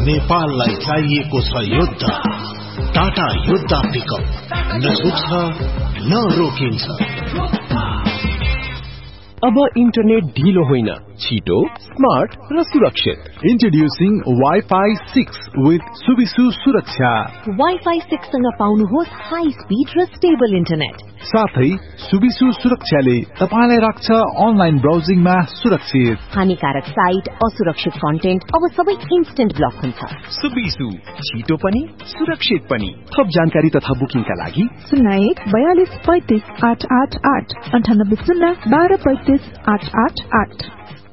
नेपाललाई चाहिएको छ योद्धा। टाटा योद्धा पिकअप न छुट्छ न रोकिन्छ। अब इन्टरनेट ढिलो होइन, छिटो, स्मार्ट र सुरक्षित। Introducing Wi-Fi 6 with Subisu सुरक्षा। Wi-Fi 6 सँग पाउनुहोस् हाई स्पिड र स्टेबल इन्टरनेट। साथै सुबिसु सुरक्षाले तपाईलाई राख्छ अनलाइन ब्राउजिङमा सुरक्षित। हानिकारक साइट, असुरक्षित कन्टेन्ट अब सबै इन्स्टेन्ट ब्लक हुन्छ। सुबिसु, छिटो पनि सुरक्षित पनि। थप जानकारी तथा बुकिङका लागि 01 42 35 888 98 0 12 35 888।